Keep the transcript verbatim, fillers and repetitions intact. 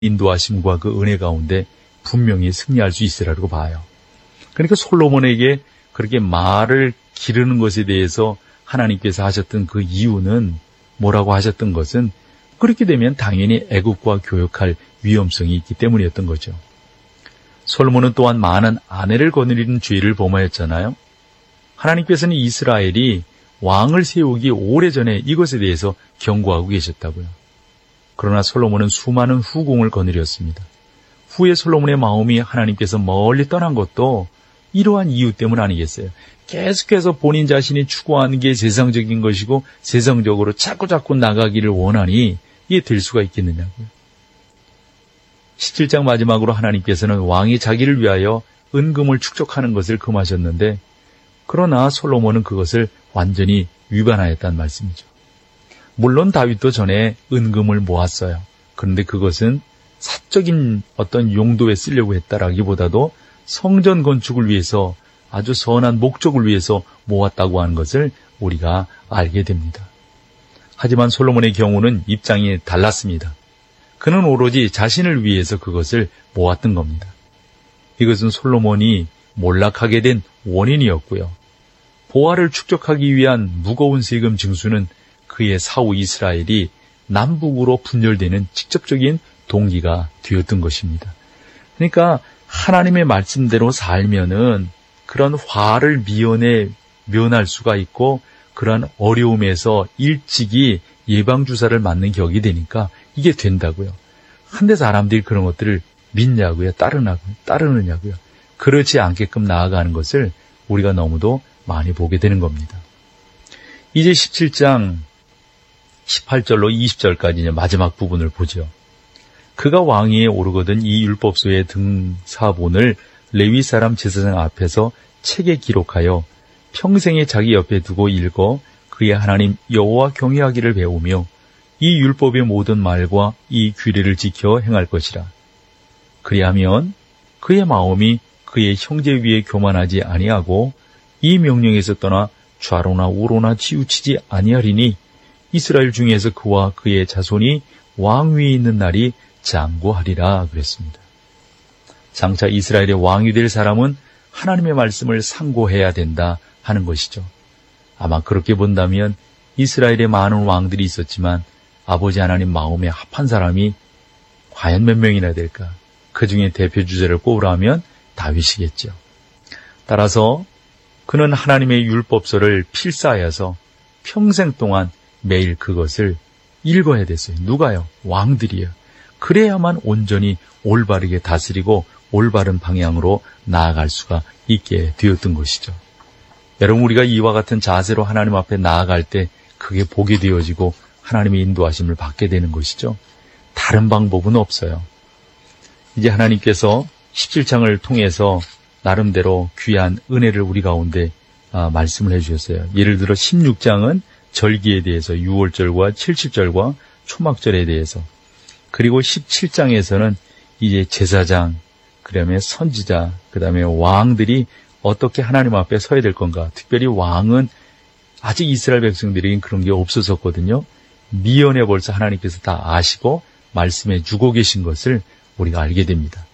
인도하심과 그 은혜 가운데 분명히 승리할 수 있으라고 봐요. 그러니까 솔로몬에게 그렇게 말을 기르는 것에 대해서 하나님께서 하셨던 그 이유는, 뭐라고 하셨던 것은, 그렇게 되면 당연히 애국과 교역할 위험성이 있기 때문이었던 거죠. 솔로몬은 또한 많은 아내를 거느리는 죄를 범하였잖아요. 하나님께서는 이스라엘이 왕을 세우기 오래전에 이것에 대해서 경고하고 계셨다고요. 그러나 솔로몬은 수많은 후궁을 거느렸습니다. 후에 솔로몬의 마음이 하나님께서 멀리 떠난 것도 이러한 이유 때문 아니겠어요? 계속해서 본인 자신이 추구하는 게 세상적인 것이고 세상적으로 자꾸자꾸 나가기를 원하니 이게 될 수가 있겠느냐고요. 십칠 장 마지막으로 하나님께서는 왕이 자기를 위하여 은금을 축적하는 것을 금하셨는데, 그러나 솔로몬은 그것을 완전히 위반하였다는 말씀이죠. 물론 다윗도 전에 은금을 모았어요. 그런데 그것은 사적인 어떤 용도에 쓰려고 했다라기보다도 성전 건축을 위해서, 아주 선한 목적을 위해서 모았다고 하는 것을 우리가 알게 됩니다. 하지만 솔로몬의 경우는 입장이 달랐습니다. 그는 오로지 자신을 위해서 그것을 모았던 겁니다. 이것은 솔로몬이 몰락하게 된 원인이었고요. 보화를 축적하기 위한 무거운 세금 징수는 그의 사후 이스라엘이 남북으로 분열되는 직접적인 동기가 되었던 것입니다. 그러니까 하나님의 말씀대로 살면은 그런 화를 미연에 면할 수가 있고, 그런 어려움에서 일찍이 예방주사를 맞는 격이 되니까 이게 된다고요. 한데 사람들이 그런 것들을 믿냐고요? 따르냐고요? 따르느냐고요? 그렇지 않게끔 나아가는 것을 우리가 너무도 많이 보게 되는 겁니다. 이제 십칠 장 십팔 절로 이십 절까지 이제 마지막 부분을 보죠. 그가 왕위에 오르거든 이 율법서의 등사본을 레위 사람 제사장 앞에서 책에 기록하여 평생에 자기 옆에 두고 읽어 그의 하나님 여호와 경외하기를 배우며 이 율법의 모든 말과 이 규례를 지켜 행할 것이라. 그리하면 그의 마음이 그의 형제 위에 교만하지 아니하고 이 명령에서 떠나 좌로나 우로나 치우치지 아니하리니 이스라엘 중에서 그와 그의 자손이 왕위에 있는 날이 장구하리라 그랬습니다. 장차 이스라엘의 왕이 될 사람은 하나님의 말씀을 상고해야 된다 하는 것이죠. 아마 그렇게 본다면 이스라엘에 많은 왕들이 있었지만 아버지 하나님 마음에 합한 사람이 과연 몇 명이나 될까? 그 중에 대표 주제를 꼽으라면 다윗이겠죠. 따라서 그는 하나님의 율법서를 필사하여서 평생 동안 매일 그것을 읽어야 됐어요. 누가요? 왕들이요. 그래야만 온전히 올바르게 다스리고 올바른 방향으로 나아갈 수가 있게 되었던 것이죠. 여러분, 우리가 이와 같은 자세로 하나님 앞에 나아갈 때 그게 복이 되어지고 하나님의 인도하심을 받게 되는 것이죠. 다른 방법은 없어요. 이제 하나님께서 십칠 장을 통해서 나름대로 귀한 은혜를 우리 가운데 아, 말씀을 해주셨어요. 예를 들어 십육 장은 절기에 대해서 유월절과 칠칠절과 초막절에 대해서, 그리고 십칠 장에서는 이제 제사장, 그 다음에 선지자, 그 다음에 왕들이 어떻게 하나님 앞에 서야 될 건가. 특별히 왕은 아직 이스라엘 백성들에겐 그런 게 없었었거든요. 미연에 벌써 하나님께서 다 아시고 말씀해 주고 계신 것을 우리가 알게 됩니다.